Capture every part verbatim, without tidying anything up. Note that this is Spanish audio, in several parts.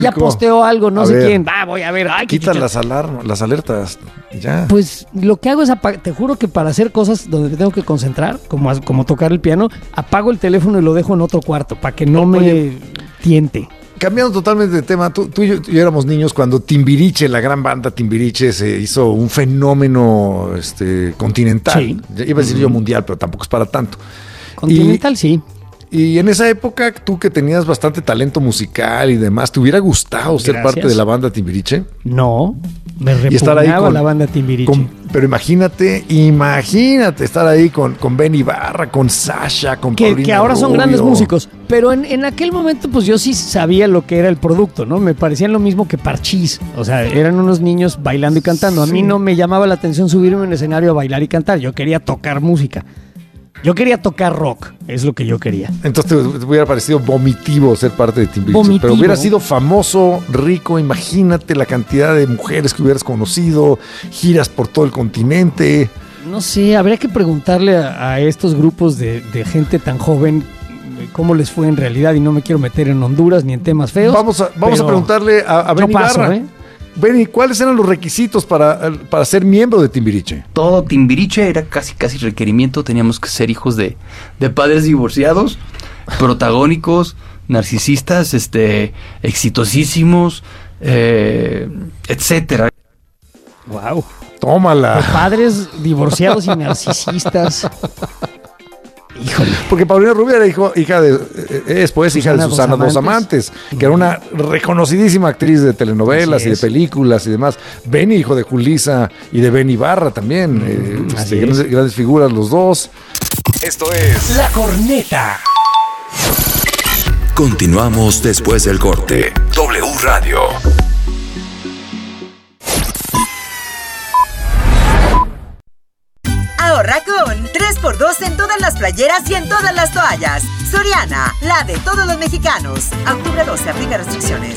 Ya posteó algo, no a sé ver, quién. Va, voy a ver. Ay, quita las alarmas, las alertas. Ya. Pues lo que hago es, apag- te juro que para hacer cosas donde me tengo que concentrar, como, como tocar el piano, apago el teléfono y lo dejo en otro cuarto para que no Oye, me tiente. Cambiando totalmente de tema, tú, tú y yo, yo éramos niños cuando Timbiriche, la gran banda Timbiriche, se hizo un fenómeno este, continental. Sí. Iba a decir yo mundial, pero tampoco es para tanto. Continental, y, sí. Y en esa época, tú que tenías bastante talento musical y demás, ¿te hubiera gustado ser Gracias. parte de la banda Timbiriche? No, me Y estar ahí repugnaba con- la banda Timbiriche. Con- pero imagínate, imagínate estar ahí con, con Ben Ibarra, con Sasha, con que, Paulina que ahora son Rubio. grandes músicos. Pero en, en aquel momento, pues yo sí sabía lo que era el producto, ¿no? Me parecían lo mismo que Parchís. O sea, eran unos niños bailando y cantando. A mí Sí. no me llamaba la atención subirme a un escenario a bailar y cantar. Yo quería tocar música. Yo quería tocar rock. Es lo que yo quería. Entonces te, te hubiera parecido vomitivo ser parte de Timbiriche. Vomitivo. Pero hubiera sido famoso, rico. Imagínate la cantidad de mujeres que hubieras conocido, giras por todo el continente. No sé, habría que preguntarle a, a estos grupos de, de gente tan joven eh, cómo les fue en realidad. Y no me quiero meter en Honduras ni en temas feos. Vamos a, vamos a pero preguntarle a, a yo Ben paso, Ibarra. ¿eh? Benny, ¿cuáles eran los requisitos para, para ser miembro de Timbiriche? Todo Timbiriche era casi casi requerimiento. Teníamos que ser hijos de, de padres divorciados, protagónicos, narcisistas, este, exitosísimos, eh, etcétera. Wow. Tómala. De padres divorciados y narcisistas. Híjole. Porque Paulina Rubio era hijo, hija de, eh, es pues hija de Susana Susana Dos Dos Amantes, que era una reconocidísima actriz de telenovelas Así y de es. películas y demás. Benny, hijo de Julisa y de Ben Ibarra también. eh, así este, es. grandes, grandes figuras los dos. Esto es La Corneta. Continuamos después del corte. W Radio. Ahorra con tres por dos en todas las playeras y en todas las toallas. Soriana, la de todos los mexicanos. A octubre doce, aplica restricciones.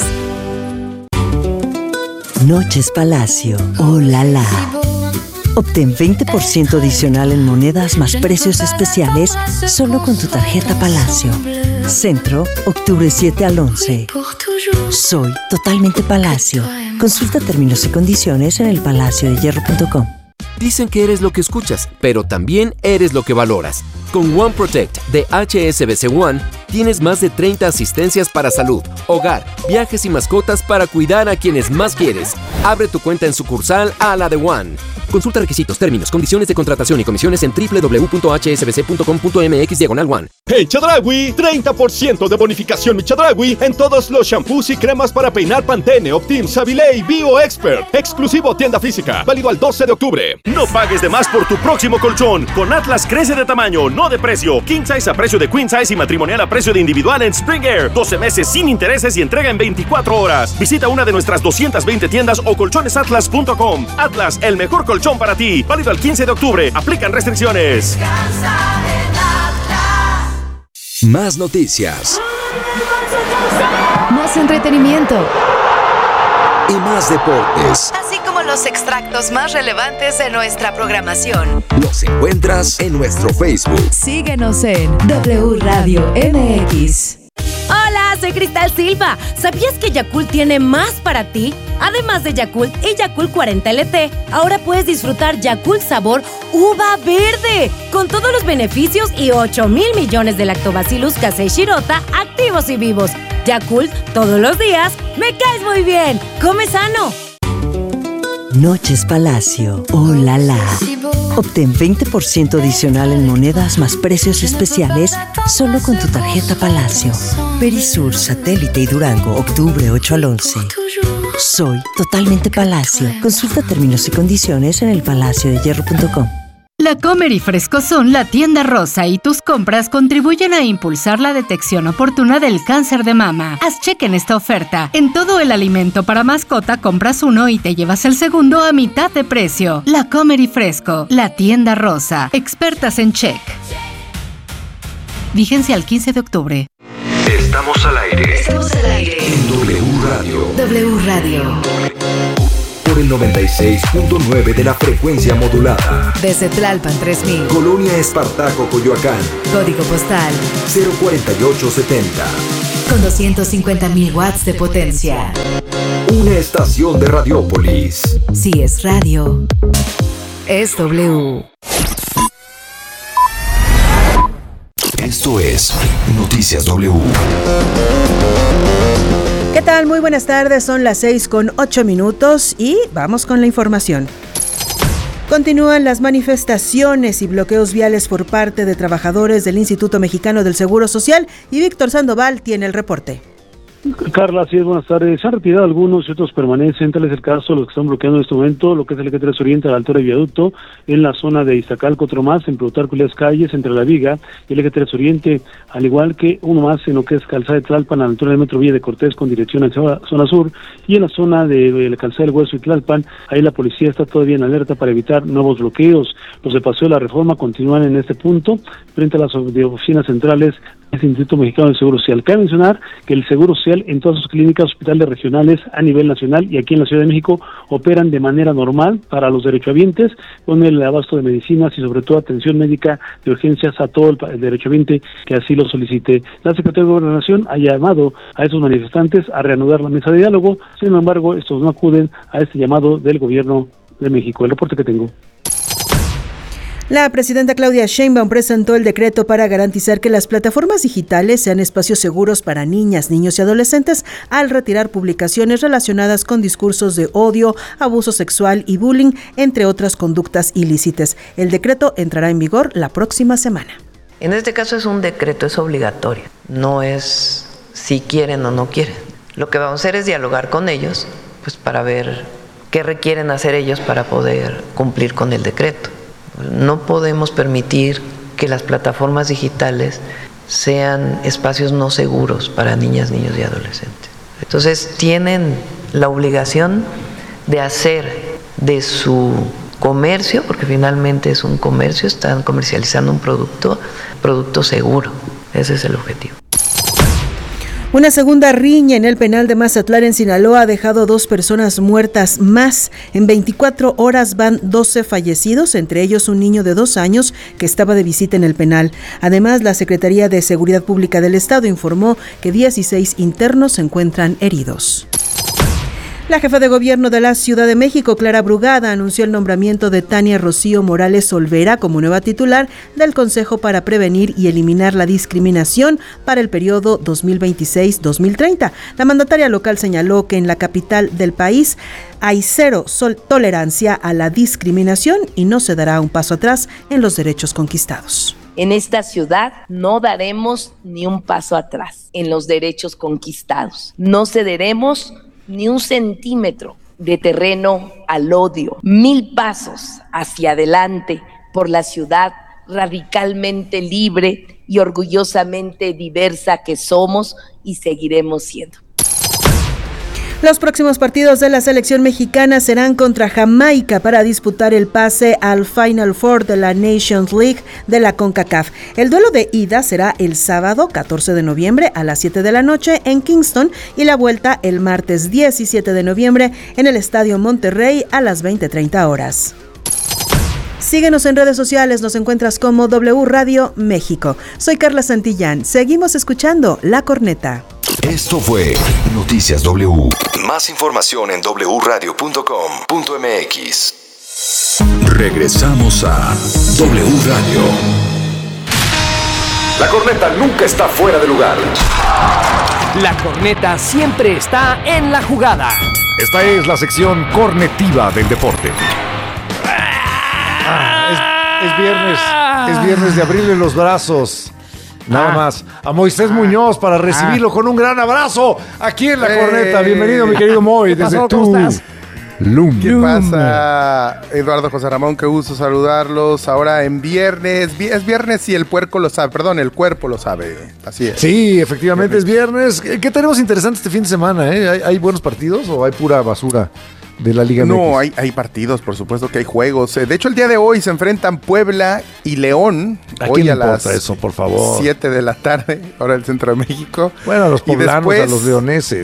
Noches Palacio. ¡Oh, la la! Obtén veinte por ciento adicional en monedas más precios especiales solo con tu tarjeta Palacio. Centro, octubre siete al once. Soy totalmente Palacio. Consulta términos y condiciones en el palacio de hierro punto com. Dicen que eres lo que escuchas, pero también eres lo que valoras. Con One Protect de H S B C One, tienes más de treinta asistencias para salud, hogar, viajes y mascotas para cuidar a quienes más quieres. Abre tu cuenta en sucursal a la de One. Consulta requisitos, términos, condiciones de contratación y comisiones en doble u doble u doble u punto h s b c punto com punto m x diagonal one. En Chedraui, treinta por ciento de bonificación en Chedraui en todos los shampoos y cremas para peinar Pantene, Optim, Savilé y Bio Expert. Exclusivo tienda física, válido al doce de octubre. No pagues de más por tu próximo colchón. Con Atlas crece de tamaño, no de precio. King Size a precio de Queen Size y matrimonial a precio de individual en Spring Air. doce meses sin intereses y entrega en veinticuatro horas. Visita una de nuestras doscientas veinte tiendas o colchones atlas punto com. Atlas, el mejor colchón para ti. Válido al quince de octubre. Aplican restricciones. Más noticias Más entretenimiento. y más deportes. Así como los extractos más relevantes de nuestra programación. Los encuentras en nuestro Facebook. Síguenos en W Radio M X. Hola, soy Cristal Silva. ¿Sabías que Yakult tiene más para ti? Además de Yakult y Yakult cuarenta L T, ahora puedes disfrutar Yakult sabor uva verde, con todos los beneficios y ocho mil millones de lactobacillus casei shirota activos y vivos. Yakult, todos los días, me caes muy bien. Come sano. Noches Palacio. ¡Oh, la la! Obtén veinte por ciento adicional en monedas más precios especiales solo con tu tarjeta Palacio. Perisur, Satélite y Durango, octubre ocho al once. Soy totalmente Palacio. Consulta términos y condiciones en el palacio de hierro punto com. La Comer y Fresco son la tienda rosa y tus compras contribuyen a impulsar la detección oportuna del cáncer de mama. Haz cheque en esta oferta. En todo el alimento para mascota compras uno y te llevas el segundo a mitad de precio. La Comer y Fresco, la tienda rosa. Expertas en check. Vigencia al quince de octubre. Estamos al aire. Estamos al aire. En W Radio. W Radio. por el noventa y seis punto nueve de la frecuencia modulada. Desde Tlalpan tres mil. Colonia Espartaco, Coyoacán. Código postal cero cuarenta y ocho setenta. Con doscientos cincuenta mil watts de potencia. Una estación de Radiópolis. Si es radio, es W. Esto es Noticias W. ¿Qué tal? Muy buenas tardes, son las seis con ocho minutos y vamos con la información. Continúan las manifestaciones y bloqueos viales por parte de trabajadores del Instituto Mexicano del Seguro Social y Víctor Sandoval tiene el reporte. Carla, sí, buenas tardes. Se han retirado algunos y otros permanecen. Tal es el caso de los que están bloqueando en este momento lo que es el eje tres Oriente a la altura de Viaducto, en la zona de Iztacalco, otro más en Plutarco y las calles, entre La Viga y el eje tres Oriente, al igual que uno más en lo que es Calzada de Tlalpan, a la altura del Metro Villa de Cortés con dirección a la zona sur, y en la zona de, de la Calzada del Hueso y Tlalpan, ahí la policía está todavía en alerta para evitar nuevos bloqueos. Los de Paseo de la Reforma continúan en este punto, frente a las oficinas centrales del Instituto Mexicano del Seguro Social. Cabe mencionar que el Seguro Social en todas sus clínicas, hospitales regionales a nivel nacional y aquí en la Ciudad de México operan de manera normal para los derechohabientes, con el abasto de medicinas y sobre todo atención médica de urgencias a todo el, el derechohabiente que así lo solicite. La Secretaría de Gobernación ha llamado a esos manifestantes a reanudar la mesa de diálogo, sin embargo estos no acuden a este llamado del Gobierno de México. El reporte que tengo. La presidenta Claudia Sheinbaum presentó el decreto para garantizar que las plataformas digitales sean espacios seguros para niñas, niños y adolescentes al retirar publicaciones relacionadas con discursos de odio, abuso sexual y bullying, entre otras conductas ilícitas. El decreto entrará en vigor la próxima semana. En este caso es un decreto, es obligatorio, no es si quieren o no quieren. Lo que vamos a hacer es dialogar con ellos, pues para ver qué requieren hacer ellos para poder cumplir con el decreto. No podemos permitir que las plataformas digitales sean espacios no seguros para niñas, niños y adolescentes. Entonces tienen la obligación de hacer de su comercio, porque finalmente es un comercio, están comercializando un producto, producto seguro. Ese es el objetivo. Una segunda riña en el penal de Mazatlán, en Sinaloa, ha dejado dos personas muertas más. En veinticuatro horas van doce fallecidos, entre ellos un niño de dos años que estaba de visita en el penal. Además, la Secretaría de Seguridad Pública del Estado informó que dieciséis internos se encuentran heridos. La jefa de gobierno de la Ciudad de México, Clara Brugada, anunció el nombramiento de Tania Rocío Morales Olvera como nueva titular del Consejo para Prevenir y Eliminar la Discriminación para el periodo dos mil veintiséis a dos mil treinta. La mandataria local señaló que en la capital del país hay cero tolerancia a la discriminación y no se dará un paso atrás en los derechos conquistados. En esta ciudad no daremos ni un paso atrás en los derechos conquistados. No cederemos ni un centímetro de terreno al odio. Mil pasos hacia adelante por la ciudad radicalmente libre y orgullosamente diversa que somos y seguiremos siendo. Los próximos partidos de la selección mexicana serán contra Jamaica para disputar el pase al Final Four de la Nations League de la CONCACAF. El duelo de ida será el sábado catorce de noviembre a las siete de la noche en Kingston y la vuelta el martes diecisiete de noviembre en el Estadio Monterrey a las veinte treinta horas. Síguenos en redes sociales, nos encuentras como W Radio México. Soy Carla Santillán, seguimos escuchando La Corneta. Esto fue Noticias W. Más información en doble u radio punto com punto m x. Regresamos a W Radio. La corneta nunca está fuera de lugar. La corneta siempre está en la jugada. Esta es la sección cornetiva del deporte. Ah, es, es viernes, es viernes de abrirle los brazos. Nada ah. más. A Moisés ah. Muñoz para recibirlo ah. con un gran abrazo aquí en La Corneta. Eh. Bienvenido, mi querido Moy, desde pasó, tu Lum. ¿Qué pasa, Eduardo José Ramón? Qué gusto saludarlos. Ahora en viernes. Es viernes y el puerco lo sabe. Perdón, el cuerpo lo sabe. Así es. Sí, efectivamente es viernes. ¿Qué tenemos interesante este fin de semana? Eh? ¿Hay, ¿Hay buenos partidos o hay pura basura de la Liga M X? No, hay, hay partidos, por supuesto que hay juegos. De hecho, el día de hoy se enfrentan Puebla y León. ¿A hoy quién a le las importa eso, por favor? siete de la tarde, hora del centro de México. Bueno, a los poblanos, después, a los leoneses.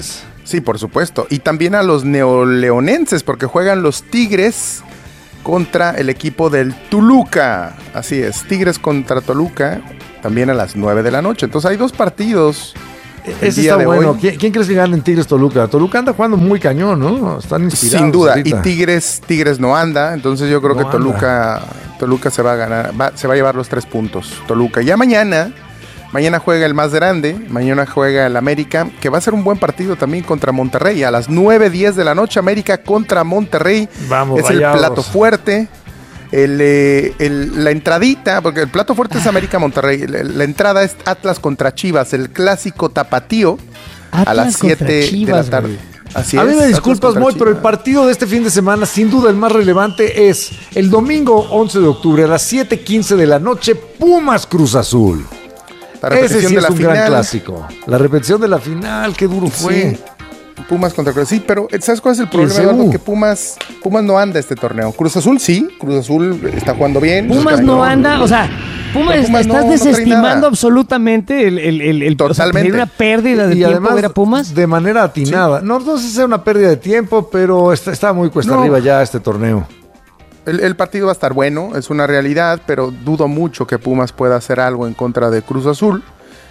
Sí, por supuesto. Y también a los neoleonenses, porque juegan los Tigres contra el equipo del Toluca. Así es, Tigres contra Toluca, también a las nueve de la noche. Entonces hay dos partidos. Ese está bueno. ¿Quién, ¿Quién crees que gana en Tigres Toluca? Toluca anda jugando muy cañón, ¿no? Están inspirados. Sin duda. ahorita. Y Tigres, Tigres no anda. Entonces yo creo no que Toluca, anda. Toluca se va a ganar, va, se va a llevar los tres puntos. Toluca. Ya mañana, mañana juega el más grande. Mañana juega el América, que va a ser un buen partido también contra Monterrey. A las nueve diez de la noche, América contra Monterrey. Vamos, es rayados. El plato fuerte. El, eh, el, la entradita, porque el plato fuerte es América Monterrey, la, la entrada es Atlas contra Chivas, el clásico tapatío Atlas a las siete de la tarde. Así a es, mí me disculpas, Moy, pero el partido de este fin de semana, sin duda el más relevante, es el domingo once de octubre a las siete quince de la noche, Pumas Cruz Azul. La repetición Ese sí de es la un final. gran clásico. La repetición de la final, qué duro fue. Sí. Pumas contra Cruz Azul. Sí, pero ¿sabes cuál es el problema, Eduardo? Que Pumas, Pumas no anda este torneo. Cruz Azul sí, Cruz Azul está jugando bien. Pumas no anda, o sea, Pumas, Pumas estás no, desestimando no absolutamente el, el, el, el Totalmente. O sea, una pérdida de y tiempo además, ver a Pumas. De manera atinada. Sí. No, no sé si sea una pérdida de tiempo, pero está, está muy cuesta no. arriba ya este torneo. El, el partido va a estar bueno, es una realidad, pero dudo mucho que Pumas pueda hacer algo en contra de Cruz Azul.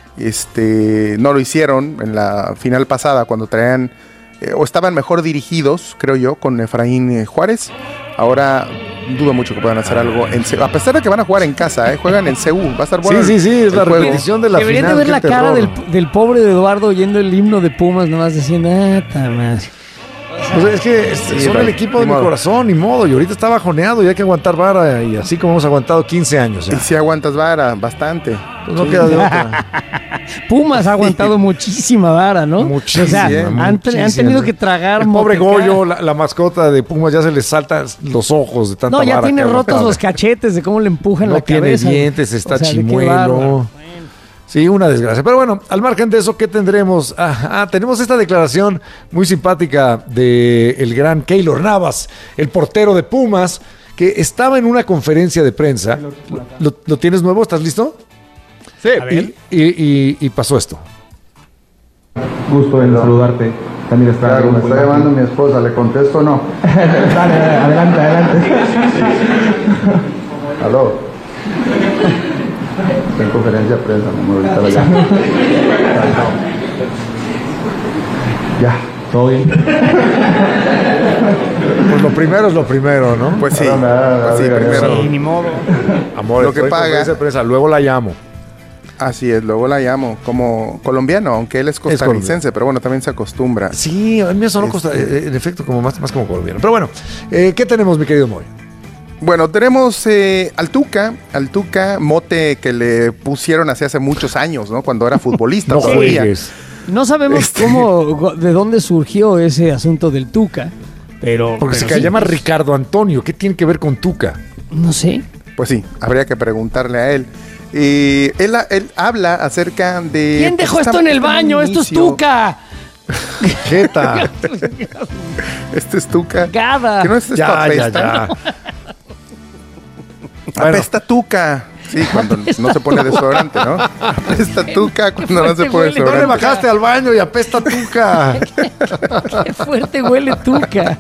Este, no lo hicieron en la final pasada cuando traían eh, o estaban mejor dirigidos, creo yo, con Efraín eh, Juárez. Ahora dudo mucho que puedan hacer algo en C U, a pesar de que van a jugar en casa, eh, juegan en C U, va a estar bueno. Sí, sí, sí, es la juego. repetición de la Deberían final. Deberían de ver la cara del, del pobre de Eduardo oyendo el himno de Pumas, nomás diciendo, ah, ta más. O sea, es que sí, son el equipo de mi corazón, ni modo, y ahorita está bajoneado y hay que aguantar vara, y así como hemos aguantado quince años. Ya. Y si aguantas vara, bastante. Pues no sí. queda de otra. Pumas ha aguantado sí. muchísima vara, ¿no? Muchísima. O sea, han, han tenido que tragar. El pobre Goyo, la, la mascota de Pumas, ya se le saltan los ojos de tanta vara. No, ya vara tiene rotos aguantado. Los cachetes de cómo le empujan no la cabeza. No tiene dientes, está o sea, chimuelo. Sí, una desgracia. Pero bueno, al margen de eso, ¿qué tendremos? Ah, ah, tenemos esta declaración muy simpática de el gran Keylor Navas, el portero de Pumas, que estaba en una conferencia de prensa. ¿Lo, lo tienes nuevo? ¿Estás listo? Sí. A ver. Y, y, y, y pasó esto. Gusto en saludarte. También está claro, me está llamando mi esposa, ¿le contesto o no? Dale, adelante, adelante. Aló. En conferencia de prensa, no me voy a estar allá. Ya, todo bien. Pues lo primero es lo primero, ¿no? Pues sí, no, nada, pues sí, primero. Sí, ni modo. Amor, lo que paga. De prensa, luego la llamo. Así es, luego la llamo como colombiano, aunque él es costarricense, es pero bueno, también se acostumbra. Sí, a mí me sonó este... costa, en efecto como más, más como colombiano. Pero bueno, eh, ¿qué tenemos, mi querido Moy? Bueno, tenemos eh, al Tuca, al Tuca, mote que le pusieron hace hace muchos años, ¿no? Cuando era futbolista. No juegues. No sabemos este... cómo, de dónde surgió ese asunto del Tuca, pero... Porque pero se sí, llama pues... Ricardo Antonio, ¿qué tiene que ver con Tuca? No sé. Pues sí, habría que preguntarle a él. Eh, él, él habla acerca de... ¿Quién dejó pues, esto en el baño? ¡Esto es Tuca! Jeta. Este es Tuca. Gada. ¿Que no es esto ya, apesta? Ya, ya. Bueno. Apesta Tuca. Sí, cuando apesta no se pone desodorante, ¿no? Apesta Tuca cuando no se pone desodorante. No le bajaste al baño y apesta Tuca. Qué fuerte huele Tuca.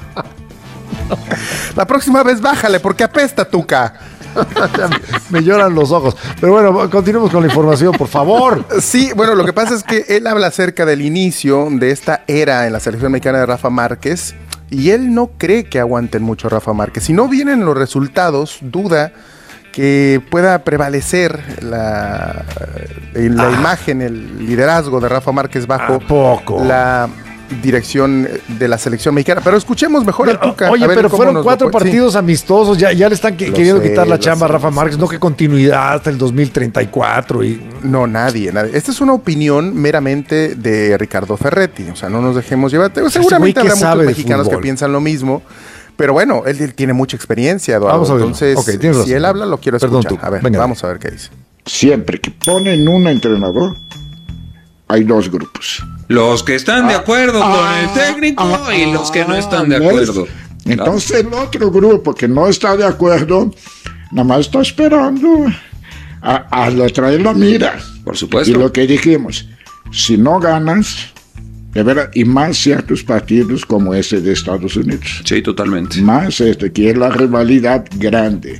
La próxima vez bájale porque apesta Tuca. Me lloran los ojos. Pero bueno, continuemos con la información, por favor. Sí, bueno, lo que pasa es que él habla acerca del inicio de esta era en la selección mexicana de Rafa Márquez. Y él no cree que aguanten mucho Rafa Márquez. Si no vienen los resultados, duda que pueda prevalecer la, la ah. imagen, el liderazgo de Rafa Márquez bajo poco? la dirección de la selección mexicana. Pero escuchemos mejor al Tuca. Oye, pero fueron cuatro partidos sí. amistosos. Ya, ya le están que, queriendo sé, quitar la chamba sé, a Rafa Márquez. No que continuidad hasta el dos mil treinta y cuatro. Y... No, nadie, nadie. Esta es una opinión meramente de Ricardo Ferretti. O sea, no nos dejemos llevar. Seguramente habrá muchos mexicanos que piensan lo mismo. Pero bueno, él, él tiene mucha experiencia, Eduardo. Vamos a verlo. Entonces, okay, si razón. él habla, lo quiero escuchar. Perdón, a ver, venga, vamos a ver qué dice. Siempre que ponen un entrenador, hay dos grupos. Los que están de acuerdo ah, con el técnico ah, y los que no están de acuerdo. Entonces el otro grupo que no está de acuerdo, nada más está esperando a, a lo traer la mira. Por supuesto. Y lo que dijimos, si no ganas, De verdad, y más ciertos partidos como este de Estados Unidos. Sí, totalmente. Más este, que es la rivalidad grande.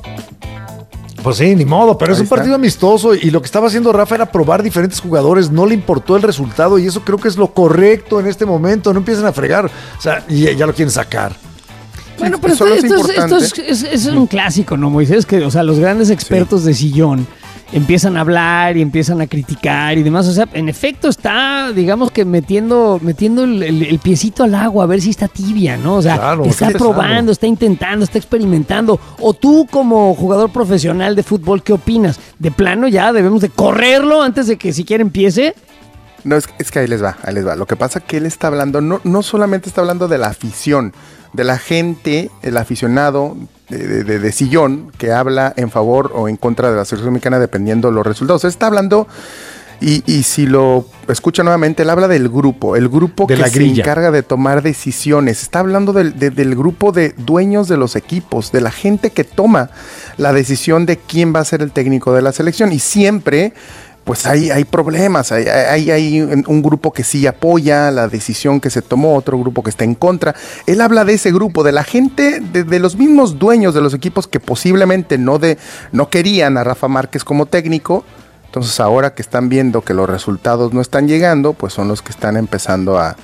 Pues sí, ni modo, pero Ahí es un está. partido amistoso y lo que estaba haciendo Rafa era probar diferentes jugadores, no le importó el resultado y eso creo que es lo correcto en este momento, no empiecen a fregar, o sea, y ya lo quieren sacar. Bueno, pero esto, solo es esto es, importante. esto es- es- es un clásico, ¿no, Moisés? Que, o sea, los grandes expertos de sillón empiezan a hablar y empiezan a criticar y demás. O sea, en efecto está, digamos que metiendo, metiendo el, el- el piecito al agua a ver si está tibia, ¿no? O sea, Claro, está está probando, empezando. está intentando, está experimentando. O tú como jugador profesional de fútbol, ¿qué opinas? ¿De plano ya debemos de correrlo antes de que siquiera empiece? No, es, es que ahí les va, ahí les va. Lo que pasa es que él está hablando, no, no solamente está hablando de la afición, de la gente, el aficionado de, de- de sillón que habla en favor o en contra de la selección mexicana dependiendo los resultados. Él está hablando, y, y si lo escucha nuevamente, él habla del grupo, el grupo De que la se grilla. encarga de tomar decisiones. Está hablando del, de- del grupo de dueños de los equipos, de la gente que toma la decisión de quién va a ser el técnico de la selección. Y siempre pues hay, hay problemas, hay, hay, hay un, un grupo que sí apoya la decisión que se tomó, otro grupo que está en contra. Él habla de ese grupo, de la gente, de, de los mismos dueños de los equipos que posiblemente no, de, no querían a Rafa Márquez como técnico. Entonces ahora que están viendo que los resultados no están llegando, pues son los que están empezando a,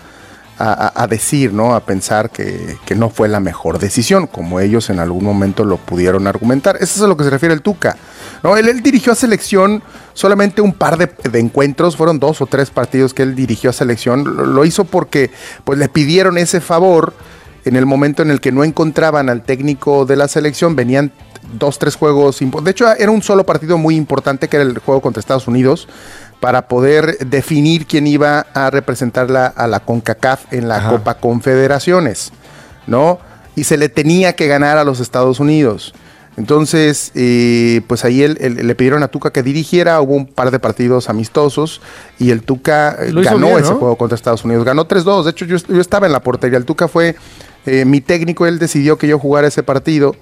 a, a decir, ¿no? A pensar que, que no fue la mejor decisión, como ellos en algún momento lo pudieron argumentar. Eso es a lo que se refiere el Tuca, ¿no? Él, él dirigió a selección solamente un par de, de encuentros, fueron dos o tres partidos que él dirigió a selección. Lo, lo hizo porque pues, le pidieron ese favor en el momento en el que no encontraban al técnico de la selección. Venían dos, tres juegos, impo- de hecho era un solo partido muy importante, que era el juego contra Estados Unidos, para poder definir quién iba a representarla a la CONCACAF en la Ajá. Copa Confederaciones, ¿no? Y se le tenía que ganar a los Estados Unidos. Entonces, eh, pues ahí él, él- le pidieron a Tuca que dirigiera, hubo un par de partidos amistosos y el Tuca eh, Lo hizo ganó bien, ese ¿no? juego contra Estados Unidos, ganó tres dos, de hecho yo, yo estaba en la portería, el Tuca fue eh, mi técnico, él decidió que yo jugara ese partido.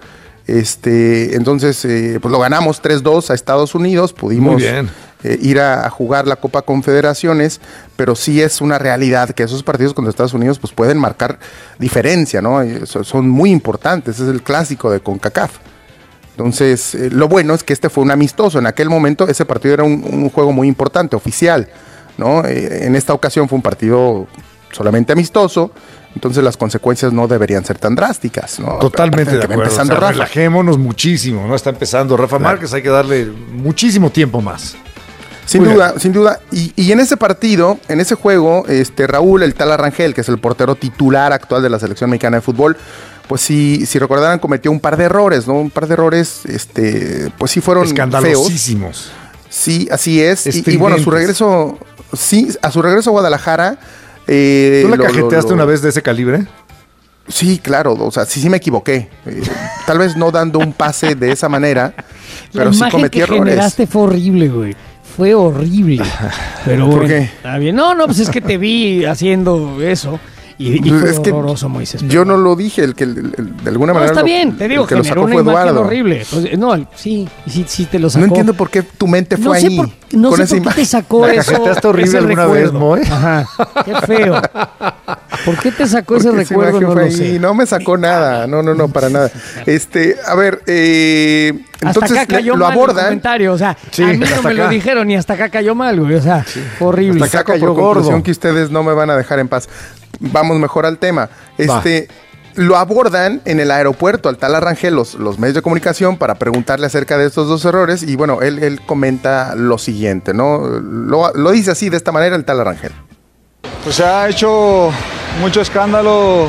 Este, entonces, eh, pues lo ganamos tres dos a Estados Unidos, pudimos Muy bien. eh, ir a, a jugar la Copa Confederaciones, pero sí es una realidad que esos partidos contra Estados Unidos pues pueden marcar diferencia, ¿no? Y so- son muy importantes, es el clásico de CONCACAF. Entonces, eh, lo bueno es que este fue un amistoso, en aquel momento ese partido era un, un juego muy importante, oficial, ¿no? Eh, en esta ocasión fue un partido solamente amistoso, entonces las consecuencias no deberían ser tan drásticas, ¿no? Totalmente Que de va acuerdo. empezando O sea, Rafa. relajémonos muchísimo, ¿no? Está empezando Rafa Claro. Márquez, hay que darle muchísimo tiempo más. Sin Muy duda, bien. sin duda. Y, y en ese partido, en ese juego, este Raúl, el Tala Rangel, que es el portero titular actual de la selección mexicana de fútbol, pues si, si recordarán, cometió un par de errores, ¿no? Un par de errores, este, pues sí fueron feos. Escandalosísimos. Sí, así es. Y, y Estridentes. bueno, a su regreso, sí, a su regreso a Guadalajara. eh, ¿Tú la lo- lo- cajeteaste lo- una vez de ese calibre? Sí, claro, o sea, sí, sí me equivoqué. Eh, tal vez no dando un pase de esa manera, pero la sí imagen cometí que errores. generaste fue horrible, güey. Fue horrible. Pero ¿Por bueno, qué? está bien. No, no, pues es que te vi haciendo eso. Y, y fue Es que horroroso, Moisés. Yo no lo dije, el que el- el- de alguna No, manera está lo- bien, te digo, el que lo generó sacó una fue imagen Eduardo. horrible. Pues, no, el- sí, sí, sí te lo sacó. No entiendo por qué tu mente fue no sé ahí. por, no con sé esa por qué te imagen. sacó ¿La eso. cajeteaste horrible ese alguna recuerdo. vez, Moy? Ajá, qué feo. ¿Por qué te sacó ese Porque esa recuerdo? imagen No fue lo ahí. sé. No me sacó nada. No, no, no, para nada. Este, a ver, eh, entonces hasta acá cayó le- lo mal el abordan. comentario, o sea, Sí, a mí no hasta me lo acá. dijeron y hasta acá cayó mal, güey, o sea, fue horrible. Hasta acá Saco cayó por gordo. conclusión que ustedes no me van a dejar en paz. Vamos mejor al tema. Este, lo abordan en el aeropuerto al Tala Rangel, los, los medios de comunicación, para preguntarle acerca de estos dos errores. Y bueno, él, él comenta lo siguiente, ¿no? Lo, lo dice así, de esta manera, el Tala Rangel. Pues se ha hecho mucho escándalo,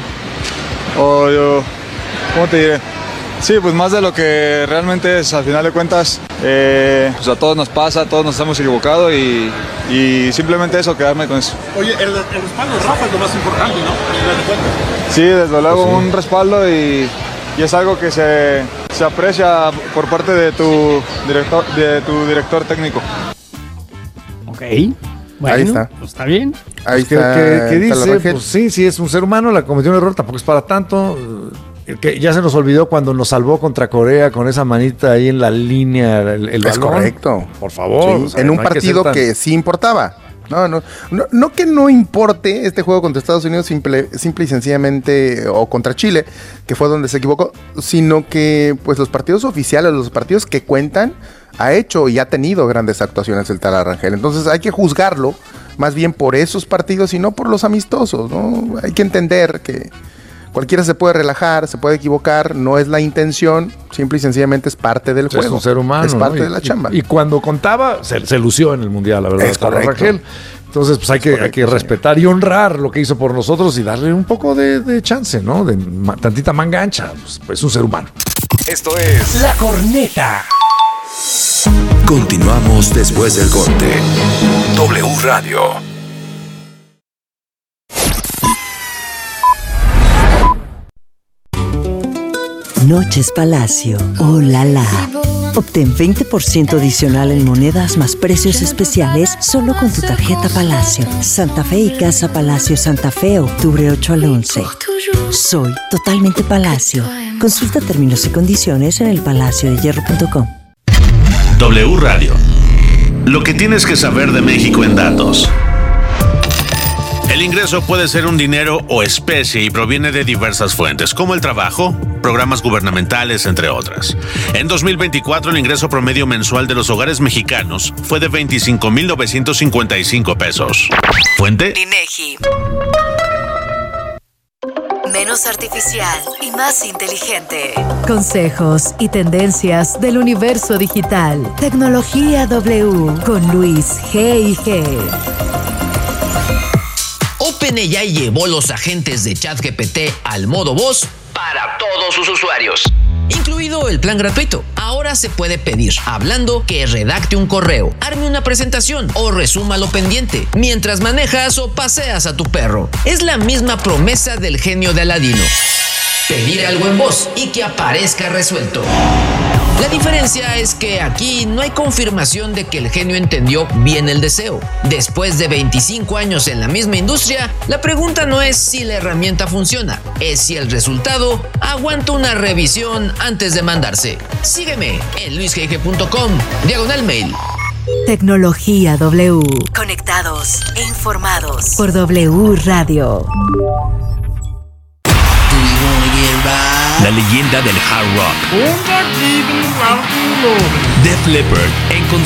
o yo, ¿cómo te diré? Sí, pues más de lo que realmente es, al final de cuentas, eh, pues a todos nos pasa, todos nos hemos equivocado y, y simplemente eso, quedarme con eso. Oye, el, el respaldo de Rafa es lo más importante, ¿no? Al final de cuentas. Sí, desde luego un respaldo y, y es algo que se, se aprecia por parte de tu director, de tu director técnico. Ok, bueno, Ahí está. pues está bien. Ahí ¿Qué, está. qué- qué el Tala dice? Rangel. Pues sí, sí, es un ser humano, la cometió un error, tampoco es para tanto. Eh, Que ya se nos olvidó cuando nos salvó contra Corea con esa manita ahí en la línea, el, el Es balón. correcto. Por favor. Sí, o sea, en un no hay que partido ser que, tan- sí importaba. No, no, no, no que no importe este juego contra Estados Unidos simple, simple y sencillamente, o contra Chile, que fue donde se equivocó, sino que pues los partidos oficiales, los partidos que cuentan, ha hecho y ha tenido grandes actuaciones el tal Rangel. Entonces hay que juzgarlo más bien por esos partidos y no por los amistosos, ¿no? Hay que entender que cualquiera se puede relajar, se puede equivocar, no es la intención, simple y sencillamente es parte del juego. Es un ser humano, es parte ¿no? de la y, chamba. Y, y cuando contaba, se, se lució en el Mundial, la verdad, es correcto. Rangel. Entonces, pues hay que, hay que respetar y honrar lo que hizo por nosotros y darle un poco de, de chance, ¿no? De ma, tantita manga ancha. Pues, pues es un ser humano. Esto es La Corneta. Continuamos después del corte. W Radio. Noches Palacio. ¡Oh, la, la! Obtén veinte por ciento adicional en monedas más precios especiales solo con tu tarjeta Palacio. Santa Fe y Casa Palacio Santa Fe, octubre ocho al once. Soy totalmente Palacio. Consulta términos y condiciones en el palacio de hierro punto com. W Radio. Lo que tienes que saber de México en datos. El ingreso puede ser un dinero o especie y proviene de diversas fuentes, como el trabajo, programas gubernamentales, entre otras. En dos mil veinticuatro, el ingreso promedio mensual de los hogares mexicanos fue de veinticinco mil novecientos cincuenta y cinco pesos. ¿Fuente? INEGI. Menos artificial y más inteligente. Consejos y tendencias del universo digital. Tecnología W con Luis G y G. OpenAI llevó los agentes de ChatGPT al modo voz para todos sus usuarios, incluido el plan gratuito. Ahora se puede pedir, hablando, que redacte un correo, arme una presentación o resuma lo pendiente mientras manejas o paseas a tu perro. Es la misma promesa del genio de Aladino: pedir algo en voz y que aparezca resuelto. La diferencia es que aquí no hay confirmación de que el genio entendió bien el deseo. Después de veinticinco años en la misma industria, la pregunta no es si la herramienta funciona, es si el resultado aguanta una revisión antes de mandarse. Sígueme en luis g g punto com, diagonal mail. Tecnología W. Conectados e informados por W Radio. La leyenda del hard rock. Def Leppard en